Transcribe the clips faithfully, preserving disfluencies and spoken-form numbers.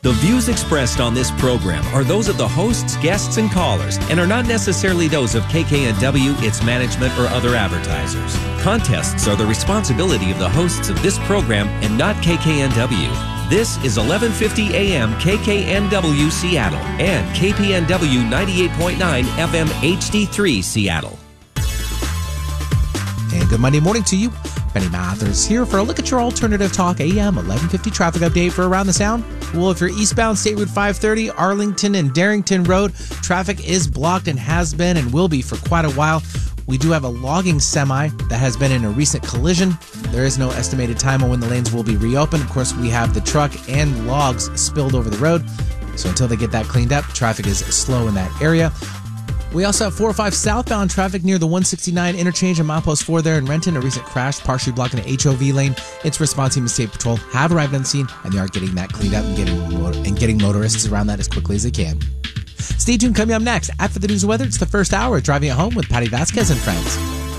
The views expressed on this program are those of the hosts, guests, and callers, and are not necessarily those of K K N W, its management, or other advertisers. Contests are the responsibility of the hosts of this program and not K K N W. This is eleven fifty A M K K N W Seattle and K P N W ninety-eight point nine F M H D three Seattle. And good Monday morning to you. Benny Mathers here for a look at your alternative talk A M eleven fifty traffic update for Around the Sound. Well, if you're eastbound State Route five thirty, Arlington and Darrington Road, traffic is blocked and has been and will be for quite a while. We do have a logging semi that has been in a recent collision. There is no estimated time on when the lanes will be reopened. Of course, we have the truck and logs spilled over the road. So until they get that cleaned up, traffic is slow in that area. We also have four oh five southbound traffic near the one sixty-nine interchange and milepost four there in Renton. A recent crash partially blocking the H O V lane. Its response team and State Patrol have arrived on the scene, and they are getting that cleaned up and getting and getting motorists around that as quickly as they can. Stay tuned. Coming up next, after the news and weather, it's the first hour of Driving It Home with Patty Vasquez and friends.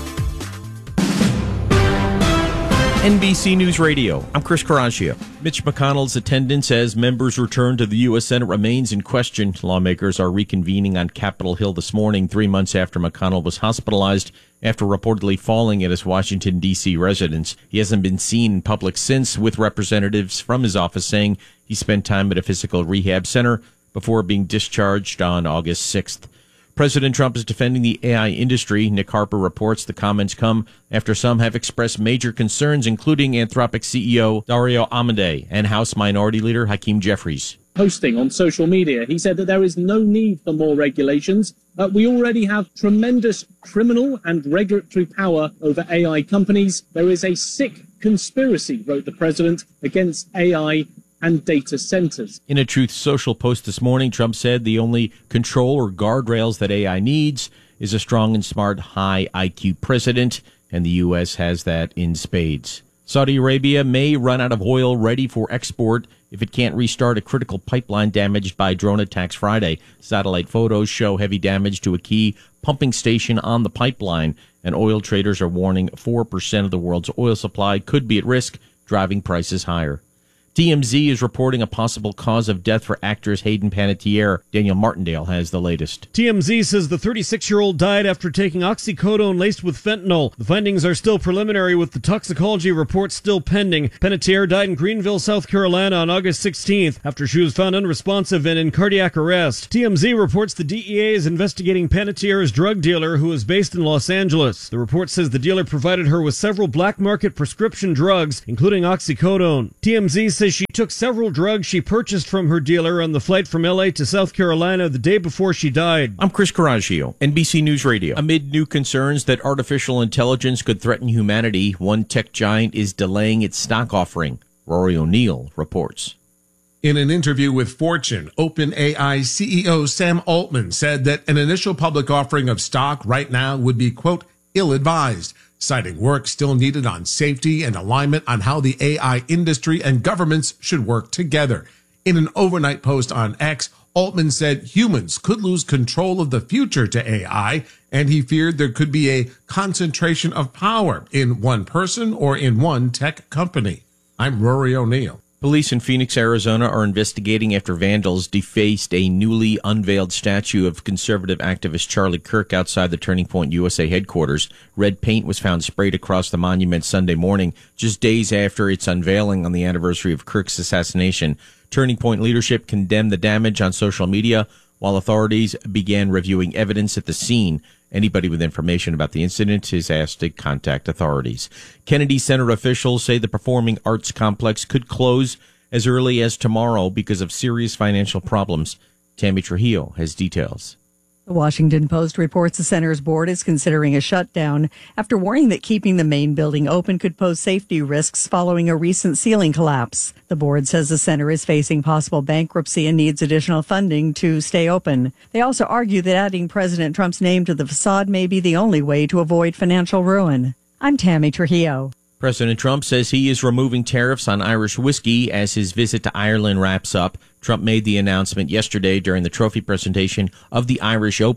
N B C News Radio, I'm Chris Caraccio. Mitch McConnell's attendance as members return to the U S Senate remains in question. Lawmakers are reconvening on Capitol Hill this morning, three months after McConnell was hospitalized after reportedly falling at his Washington, D C residence. He hasn't been seen in public since, with representatives from his office saying he spent time at a physical rehab center before being discharged on August sixth. President Trump is defending the A I industry. Nick Harper reports the comments come after some have expressed major concerns, including Anthropic C E O Dario Amodei and House Minority Leader Hakeem Jeffries. Posting on social media, he said that there is no need for more regulations. Uh, we already have tremendous criminal and regulatory power over A I companies. There is a sick conspiracy, wrote the president, against A I and data centers. In a Truth Social post this morning, Trump said the only control or guardrails that A I needs is a strong and smart, high I Q president, and the U S has that in spades. Saudi Arabia may run out of oil ready for export if it can't restart a critical pipeline damaged by drone attacks Friday. Satellite photos show heavy damage to a key pumping station on the pipeline, and oil traders are warning four percent of the world's oil supply could be at risk, driving prices higher. T M Z is reporting a possible cause of death for actress Hayden Panettiere. Daniel Martindale has the latest. T M Z says the thirty-six-year-old died after taking oxycodone laced with fentanyl. The findings are still preliminary, with the toxicology report still pending. Panettiere died in Greenville, South Carolina on August sixteenth after she was found unresponsive and in cardiac arrest. T M Z reports the D E A is investigating Panettiere's drug dealer, who is based in Los Angeles. The report says the dealer provided her with several black market prescription drugs, including oxycodone. T M Z says she took several drugs she purchased from her dealer on the flight from L A to South Carolina the day before she died. I'm Chris Caraccio, N B C News Radio. Amid new concerns that artificial intelligence could threaten humanity, one tech giant is delaying its stock offering. Rory O'Neill reports. In an interview with Fortune, OpenAI C E O Sam Altman said that an initial public offering of stock right now would be, quote, ill-advised, citing work still needed on safety and alignment on how the A I industry and governments should work together. In an overnight post on X, Altman said humans could lose control of the future to A I, and he feared there could be a concentration of power in one person or in one tech company. I'm Rory O'Neill. Police in Phoenix, Arizona are investigating after vandals defaced a newly unveiled statue of conservative activist Charlie Kirk outside the Turning Point U S A headquarters. Red paint was found sprayed across the monument Sunday morning, just days after its unveiling on the anniversary of Kirk's assassination. Turning Point leadership condemned the damage on social media, while authorities began reviewing evidence at the scene. Anybody with information about the incident is asked to contact authorities. Kennedy Center officials say the Performing Arts Complex could close as early as tomorrow because of serious financial problems. Tammy Trujillo has details. The Washington Post reports the center's board is considering a shutdown after warning that keeping the main building open could pose safety risks following a recent ceiling collapse. The board says the center is facing possible bankruptcy and needs additional funding to stay open. They also argue that adding President Trump's name to the facade may be the only way to avoid financial ruin. I'm Tammy Trujillo. President Trump says he is removing tariffs on Irish whiskey as his visit to Ireland wraps up. Trump made the announcement yesterday during the trophy presentation of the Irish Open,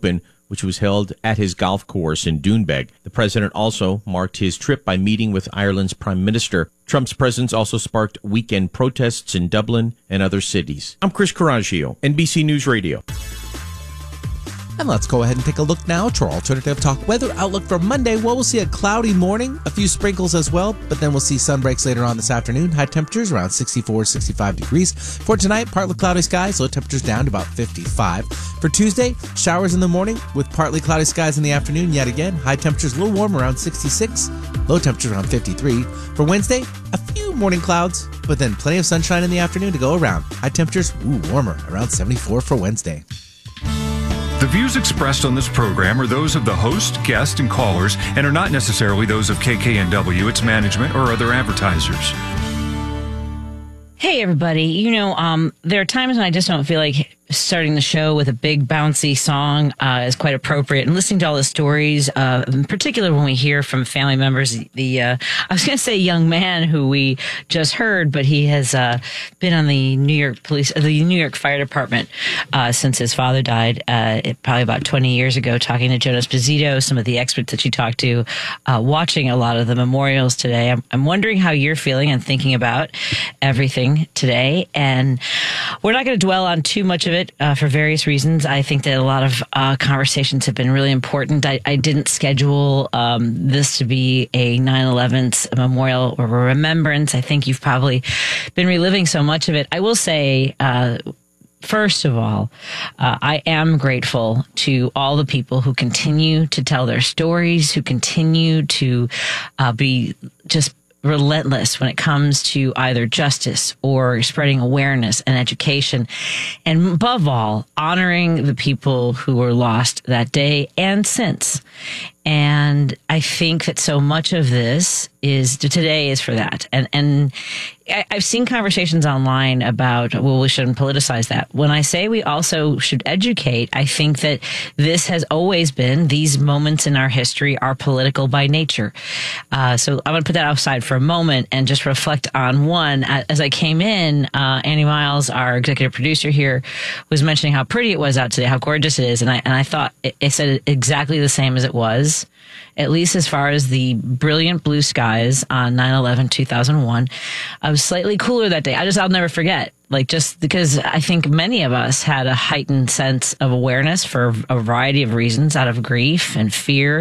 which was held at his golf course in Doonbeg. The president also marked his trip by meeting with Ireland's prime minister. Trump's presence also sparked weekend protests in Dublin and other cities. I'm Chris Coraggio, N B C News Radio. And let's go ahead and take a look now to our Alternative Talk weather outlook for Monday. Well, we'll see a cloudy morning, a few sprinkles as well, but then we'll see sun breaks later on this afternoon. High temperatures around sixty-four, sixty-five degrees. For tonight, partly cloudy skies, low temperatures down to about fifty-five. For Tuesday, showers in the morning with partly cloudy skies in the afternoon. Yet again, high temperatures a little warm around sixty-six, low temperatures around fifty-three. For Wednesday, a few morning clouds, but then plenty of sunshine in the afternoon to go around. High temperatures, ooh, warmer, around seventy-four for Wednesday. The views expressed on this program are those of the host, guest, and callers and are not necessarily those of K K N W, its management, or other advertisers. Hey, everybody. You know, um, there are times when I just don't feel like starting the show with a big bouncy song uh, is quite appropriate. And listening to all the stories, uh, in particular when we hear from family members, the uh, I was going to say young man who we just heard, but he has uh, been on the New York Police, uh, the New York Fire Department uh, since his father died, uh, it, probably about twenty years ago. Talking to Jonas Pizzito, some of the experts that you talked to, uh, watching a lot of the memorials today. I'm, I'm wondering how you're feeling and thinking about everything today, and we're not going to dwell on too much of it. Uh, for various reasons. I think that a lot of uh, conversations have been really important. I, I didn't schedule um, this to be a nine eleven memorial or a remembrance. I think you've probably been reliving so much of it. I will say, uh, first of all, uh, I am grateful to all the people who continue to tell their stories, who continue to uh, be just relentless when it comes to either justice or spreading awareness and education. And above all, honoring the people who were lost that day and since. And I think that so much of this is today is for that. And, and I've seen conversations online about, well, we shouldn't politicize that. When I say we also should educate, I think that this has always been, these moments in our history are political by nature. Uh, so I'm going to put that outside for a moment and just reflect on one. As I came in, uh, Annie Miles, our executive producer here, was mentioning how pretty it was out today, how gorgeous it is. And I, and I thought it, it said exactly the same as it was, at least as far as the brilliant blue skies on nine eleven two thousand one. I was slightly cooler that day. I just, I'll never forget. Like, just because I think many of us had a heightened sense of awareness for a variety of reasons, out of grief and fear.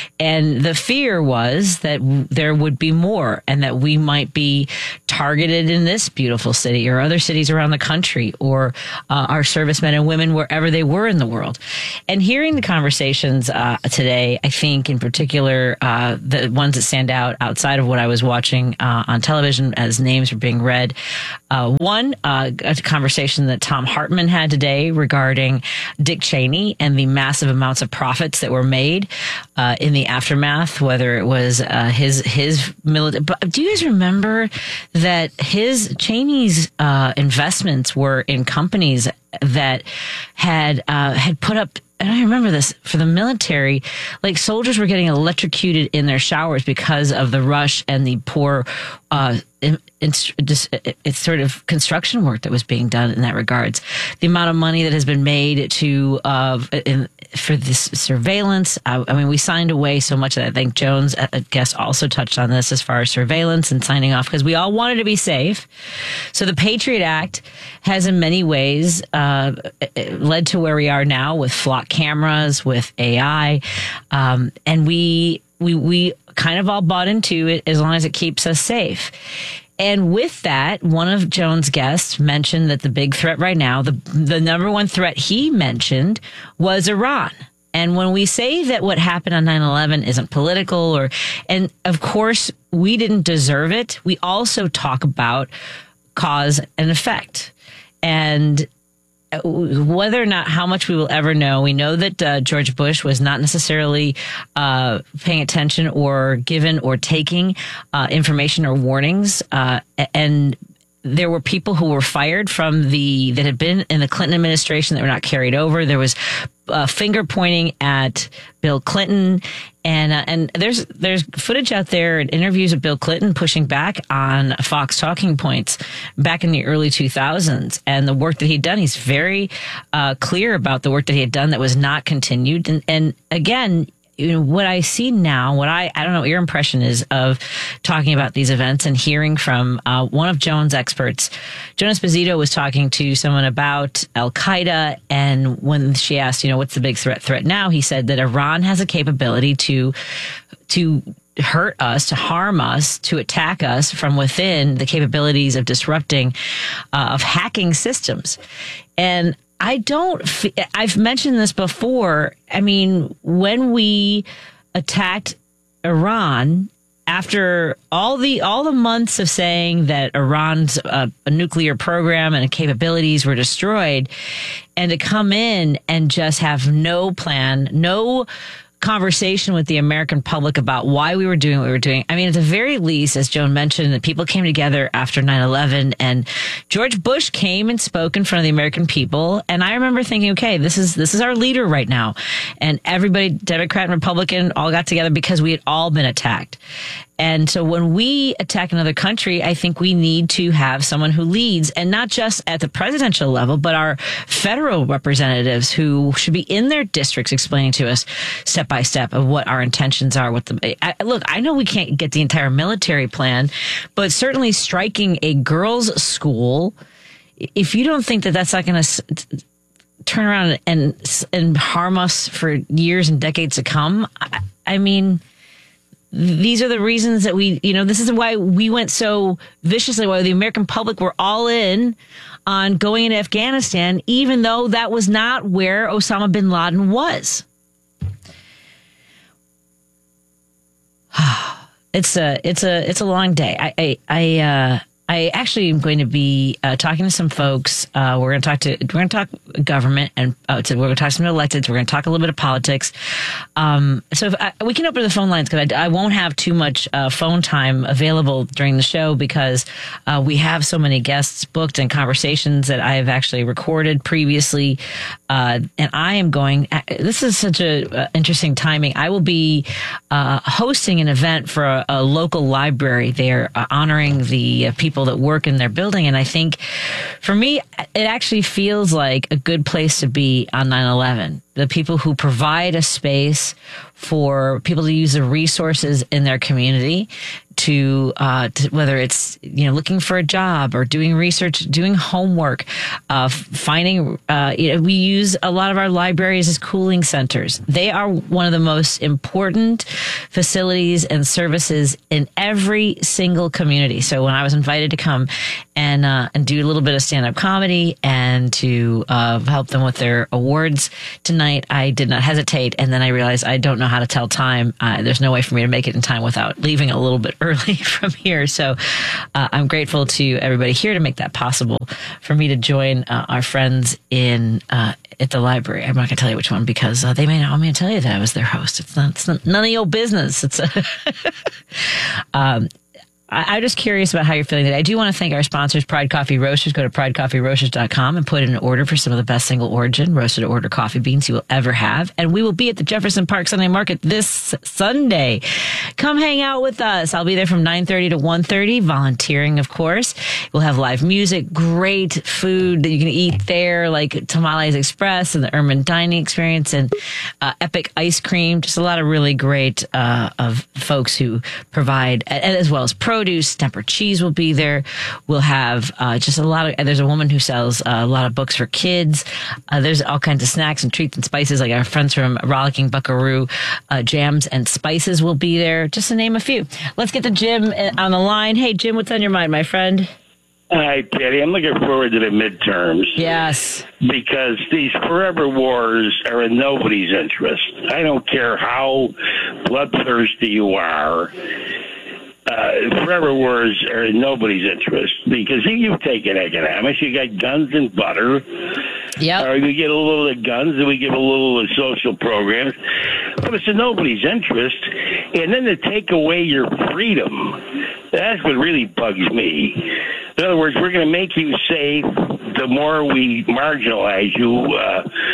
And the fear was that there would be more and that we might be targeted in this beautiful city or other cities around the country, or uh, our servicemen and women wherever they were in the world. And hearing the conversations uh, today, I think in particular, uh, the ones that stand out outside of what I was watching uh, on television as names were being read. Uh, one, Uh, a conversation that Tom Hartman had today regarding Dick Cheney and the massive amounts of profits that were made uh, in the aftermath, whether it was uh, his his military. But do you guys remember that his Cheney's uh, investments were in companies that had uh, had put up? And I remember this for the military, like soldiers were getting electrocuted in their showers because of the rush and the poor, uh, in, in, just, it's sort of construction work that was being done in that regards. The amount of money that has been made to, uh, in, for this surveillance. I, I mean, we signed away so much that I think Jones, a guest, also touched on this as far as surveillance and signing off, because we all wanted to be safe. So the Patriot Act has in many ways uh, led to where we are now with flock cameras, with A I, um, and we we we kind of all bought into it as long as it keeps us safe. And with that, one of Jones' guests mentioned that the big threat right now, the the number one threat he mentioned was Iran. And when we say that what happened on nine eleven isn't political, or, and of course we didn't deserve it, we also talk about cause and effect. And whether or not how much we will ever know, we know that uh, George Bush was not necessarily uh, paying attention or given or taking uh, information or warnings. Uh, and there were people who were fired from the, that had been in the Clinton administration that were not carried over. There was uh, finger pointing at Bill Clinton. And uh, and there's there's footage out there and interviews of Bill Clinton pushing back on Fox Talking Points back in the early two thousands and the work that he'd done. He's very uh, clear about the work that he had done that was not continued. And, and again, you know, what I see now, what I, I don't know what your impression is of talking about these events and hearing from uh, one of Joan's experts. Joan Esposito was talking to someone about Al-Qaeda, and when she asked, you know, what's the big threat threat now, he said that Iran has a capability to, to hurt us, to harm us, to attack us from within, the capabilities of disrupting, uh, of hacking systems. And I don't, I've mentioned this before. I mean, when we attacked Iran, after all the, all the months of saying that Iran's uh, a nuclear program and capabilities were destroyed, and to come in and just have no plan, no conversation with the American public about why we were doing what we were doing. I mean, at the very least, as Joan mentioned, that people came together after nine eleven, and George Bush came and spoke in front of the American people. And I remember thinking, okay, this is, this is our leader right now. And everybody, Democrat and Republican, all got together because we had all been attacked. And so when we attack another country, I think we need to have someone who leads, and not just at the presidential level, but our federal representatives who should be in their districts explaining to us step by step of what our intentions are with the, I, look, I know we can't get the entire military plan, but certainly striking a girls' school, if you don't think that that's not going to turn around and, and harm us for years and decades to come, I, I mean, these are the reasons that we, you know, this is why we went so viciously, why the American public were all in on going into Afghanistan, even though that was not where Osama bin Laden was. It's a, it's a, it's a long day. I, I, I, uh, I actually am going to be uh, talking to some folks. Uh, we're going to talk to we're going to talk government, and uh, to, we're going to talk to some electeds. We're going to talk a little bit of politics. Um, so if I, we can open the phone lines, because I, I won't have too much uh, phone time available during the show, because uh, we have so many guests booked and conversations that I have actually recorded previously. Uh, and I am going. This is such a uh, interesting timing. I will be uh, hosting an event for a, a local library. They're uh, honoring the uh, people that work in their building. And I think for me, it actually feels like a good place to be on nine eleven. The people who provide a space for people to use the resources in their community to, uh, to whether it's, you know, looking for a job or doing research, doing homework, uh, finding, uh, you know, we use a lot of our libraries as cooling centers. They are one of the most important facilities and services in every single community. So when I was invited to come and, uh, and do a little bit of stand-up comedy and to, uh, help them with their awards tonight, I did not hesitate. And then I realized I don't know how to tell time. Uh, there's no way for me to make it in time without leaving a little bit early from here. So uh, I'm grateful to everybody here to make that possible for me to join uh, our friends in uh, at the library. I'm not going to tell you which one, because uh, they may not want me to tell you that I was their host. It's not, it's not none of your business. It's a um, I, I'm just curious about how you're feeling today. I do want to thank our sponsors, Pride Coffee Roasters. Go to pride coffee roasters dot com and put in an order for some of the best single origin roasted order coffee beans you will ever have. And we will be at the Jefferson Park Sunday Market this Sunday. Come hang out with us. I'll be there from nine thirty to one thirty, volunteering, of course. We'll have live music, great food that you can eat there, like Tamales Express and the Urban Dining Experience, and uh, epic ice cream. Just a lot of really great uh, of folks who provide, as well as produce. Stemper cheese will be there. We'll have uh, just a lot of, there's a woman who sells uh, a lot of books for kids. Uh, there's all kinds of snacks and treats and spices, like our friends from Rollicking Buckaroo. Uh, jams and spices will be there, just to name a few. Let's get to Jim on the line. Hey, Jim, what's on your mind, my friend? Hi, Patty. I'm looking forward to the midterms. Yes. Because these forever wars are in nobody's interest. I don't care how bloodthirsty you are. Uh, forever wars are in nobody's interest, because you've taken economics. You got guns and butter. Yeah. Or we get a little of guns and we give a little of social programs. But it's in nobody's interest. And then to take away your freedom, that's what really bugs me. In other words, we're going to make you safe the more we marginalize you. Uh,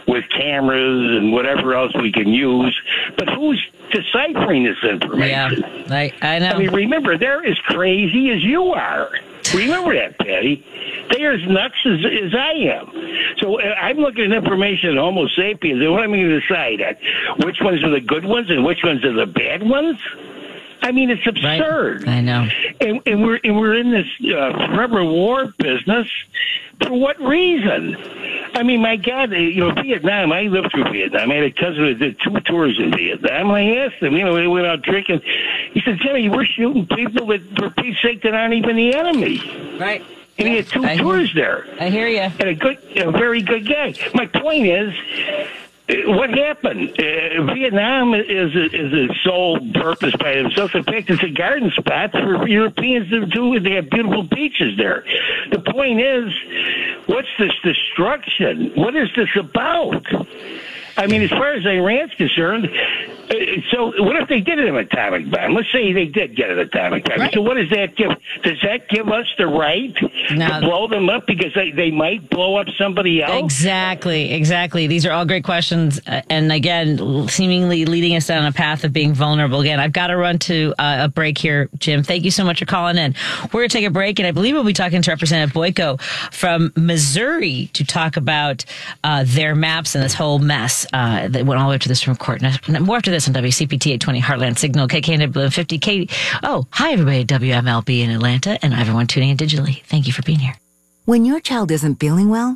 with cameras and whatever else we can use. But who's deciphering this information? Yeah, I, I know. I mean, remember, they're as crazy as you are. Remember that, Patty. They're as nuts as, as I am. So uh, I'm looking at information on Homo sapiens, and what am I going to decide at? Which ones are the good ones and which ones are the bad ones? I mean, it's absurd. Right. I know. And, and we're and we're in this uh, forever war business. For what reason? I mean, my God, you know, Vietnam, I lived through Vietnam. I had a cousin who did two tours in Vietnam. I asked him, you know, they went out drinking. He said, Jimmy, we're shooting people that, for peace sake, that aren't even the enemy. Right. And he had two I tours hear, there. I hear you. And a good, a very good guy. My point is, what happened? Uh, Vietnam is a, is a sole purpose by themselves. In fact, it's a garden spot for Europeans to do. They have beautiful beaches there. The point is, what's this destruction? What is this about? I mean, as far as Iran's concerned, uh, so what if they did an atomic bomb? Let's say they did get an atomic bomb. Right. So what does that give? Does that give us the right no. to blow them up because they, they might blow up somebody else? Exactly, exactly. These are all great questions. Uh, and again, seemingly leading us down a path of being vulnerable. Again, I've got to run to uh, a break here, Jim. Thank you so much for calling in. We're going to take a break, and I believe we'll be talking to Representative Boyko from Missouri to talk about uh, their maps and this whole mess. Uh, that went all the way to the Supreme Court. Now, more after this on W C P T eight twenty Heartland Signal, K K N W fifty K. Oh, hi everybody at W M L B in Atlanta, and everyone tuning in digitally. Thank you for being here. When your child isn't feeling well,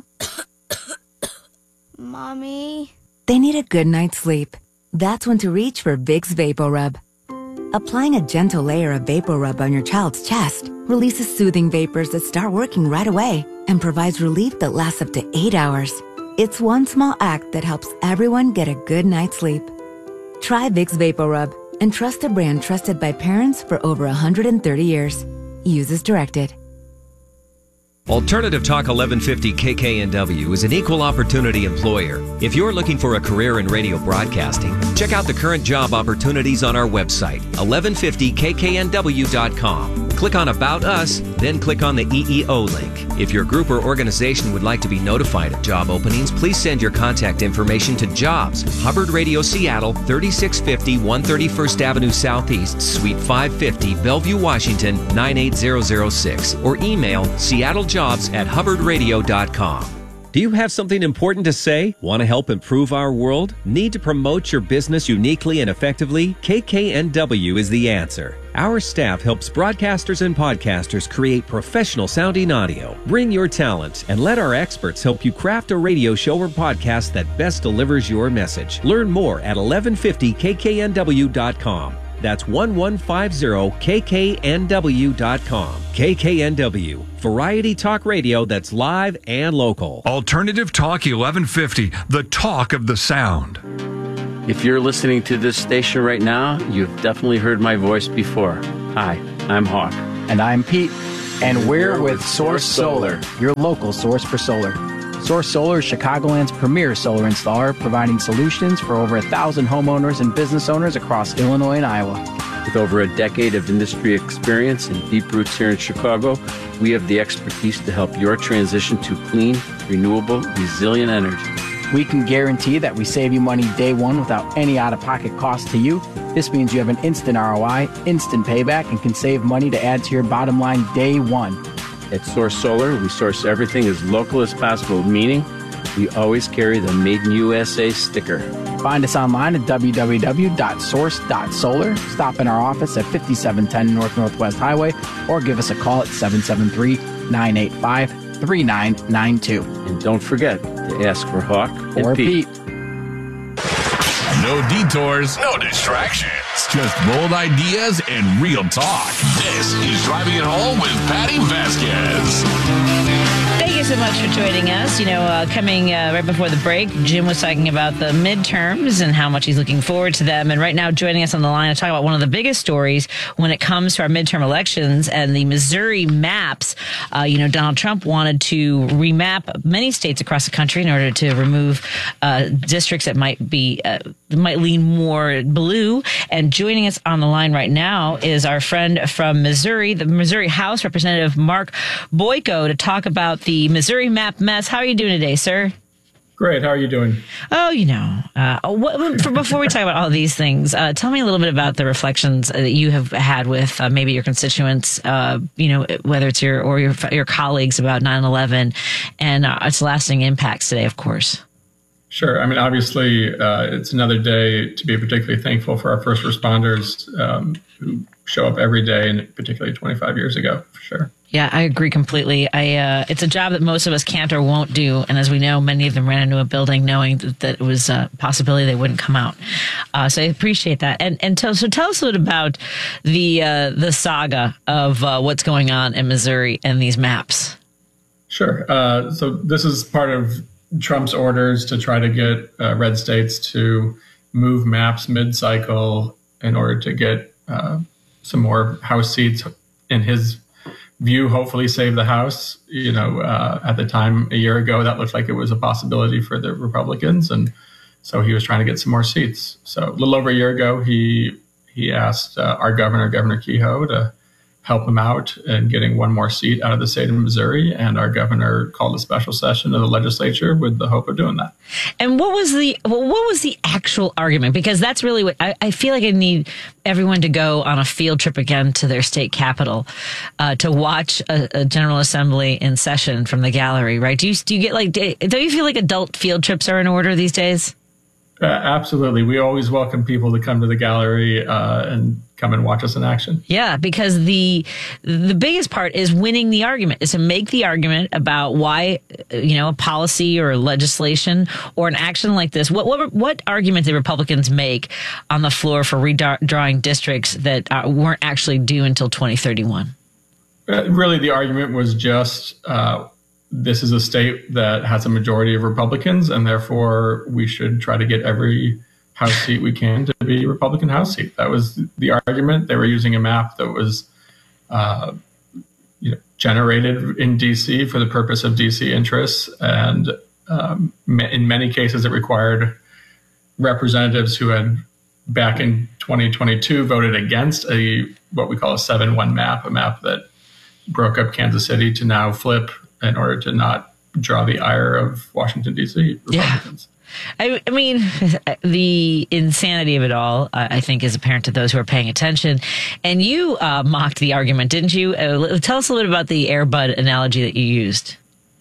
Mommy, they need a good night's sleep. That's when to reach for Vicks VapoRub. Applying a gentle layer of VapoRub on your child's chest releases soothing vapors that start working right away and provides relief that lasts up to eight hours. It's one small act that helps everyone get a good night's sleep. Try Vicks VapoRub and trust a brand trusted by parents for over one hundred thirty years. Use as directed. Alternative Talk eleven fifty K K N W is an equal opportunity employer. If you're looking for a career in radio broadcasting, check out the current job opportunities on our website, eleven fifty K K N W dot com. Click on About Us, then click on the E E O link. If your group or organization would like to be notified of job openings, please send your contact information to Jobs, Hubbard Radio Seattle, thirty-six fifty one thirty-first Avenue Southeast, Suite five fifty, Bellevue, Washington, nine eight zero zero six, or email Seattle Jobs at hubbard radio dot com. Do you have something important to say? Want to help improve our world? Need to promote your business uniquely and effectively? K K N W is the answer. Our staff helps broadcasters and podcasters create professional sounding audio. Bring your talent and let our experts help you craft a radio show or podcast that best delivers your message. Learn more at eleven fifty K K N W dot com. That's eleven fifty K K N W dot com. K K N W, variety talk radio that's live and local. Alternative Talk eleven fifty, the talk of the sound. If you're listening to this station right now, you've definitely heard my voice before. Hi, I'm Hawk. And I'm Pete. And we're with Source Solar, your local source for solar. Source Solar is Chicagoland's premier solar installer, providing solutions for over a thousand homeowners and business owners across Illinois and Iowa. With over a decade of industry experience and deep roots here in Chicago, we have the expertise to help your transition to clean, renewable, resilient energy. We can guarantee that we save you money day one without any out-of-pocket cost to you. This means you have an instant R O I, instant payback, and can save money to add to your bottom line day one. At Source Solar, we source everything as local as possible, meaning we always carry the Made in U S A sticker. Find us online at w w w dot source dot solar. Stop in our office at fifty-seven ten North Northwest Highway or give us a call at seven seven three, nine eight five, three nine nine two. And don't forget to ask for Hawk or and Pete. Pete. No detours, no distractions, just bold ideas and real talk. This is Driving It Home with Patty Vasquez. Thank you so much for joining us. You know, uh, coming uh, right before the break, Jim was talking about the midterms and how much he's looking forward to them. And right now, joining us on the line to talk about one of the biggest stories when it comes to our midterm elections and the Missouri maps. Uh, you know, Donald Trump wanted to remap many states across the country in order to remove uh, districts that might be uh, might lean more blue. And joining us on the line right now is our friend from Missouri, the Missouri House Representative Mark Boyko, to talk about the Missouri map mess. How are you doing today, sir? Great. How are you doing? Oh, you know, uh, what, for, before we talk about all these things, uh, tell me a little bit about the reflections that you have had with uh, maybe your constituents, uh, you know, whether it's your or your your colleagues about nine eleven and uh, its lasting impacts today, of course. Sure. I mean, obviously, uh, it's another day to be particularly thankful for our first responders um, who show up every day, and particularly twenty-five years ago, for sure. Yeah, I agree completely. I uh, it's a job that most of us can't or won't do, and as we know, many of them ran into a building knowing that, that it was a possibility they wouldn't come out. Uh, so I appreciate that. And and tell, so tell us a bit about the uh, the saga of uh, what's going on in Missouri and these maps. Sure. Uh, so this is part of Trump's orders to try to get uh, red states to move maps mid-cycle in order to get uh, some more House seats in his view, hopefully save the House. You know, uh, at the time a year ago, that looked like it was a possibility for the Republicans. And so he was trying to get some more seats. So a little over a year ago, he he asked uh, our governor, Governor Kehoe, to help him out in getting one more seat out of the state of Missouri. And our governor called a special session of the legislature with the hope of doing that. And what was the well, what was the actual argument? Because that's really what I, I feel like I need everyone to go on a field trip again to their state capital uh, to watch a, a General Assembly in session from the gallery, right? Do you, do you get like, don't you feel like adult field trips are in order these days? Uh, absolutely. We always welcome people to come to the gallery uh, and come and watch us in action. Yeah, because the the biggest part is winning the argument, is to make the argument about why, you know, a policy or legislation or an action like this. What what, what argument did Republicans make on the floor for redrawing districts that uh, weren't actually due until twenty thirty-one? Uh, really, the argument was just uh, this is a state that has a majority of Republicans, and therefore we should try to get every House seat we can to be a Republican House seat. That was the argument. They were using a map that was uh, you know, generated in D C for the purpose of D C interests. And um, in many cases, it required representatives who had back in twenty twenty-two voted against a what we call a seven one map, a map that broke up Kansas City, to now flip in order to not draw the ire of Washington, D C Republicans. Yeah. I, I mean, the insanity of it all, uh, I think, is apparent to those who are paying attention. And you uh, mocked the argument, didn't you? Uh, tell us a little bit about the Air Bud analogy that you used.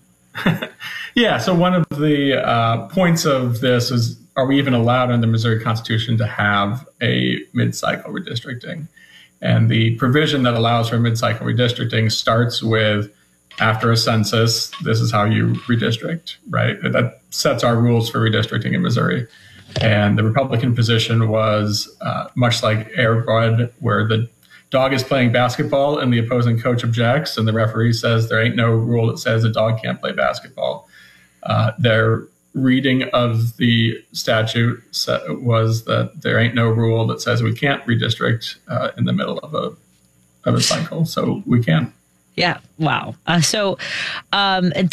Yeah, so one of the uh, points of this is, are we even allowed under the Missouri Constitution to have a mid-cycle redistricting? And the provision that allows for mid-cycle redistricting starts with, after a census, this is how you redistrict, right? That sets our rules for redistricting in Missouri. And the Republican position was uh, much like Air Bud, where the dog is playing basketball and the opposing coach objects, and the referee says there ain't no rule that says a dog can't play basketball. Uh, their reading of the statute was that there ain't no rule that says we can't redistrict uh, in the middle of a of a cycle, so we can. Yeah. Wow. Uh, so um,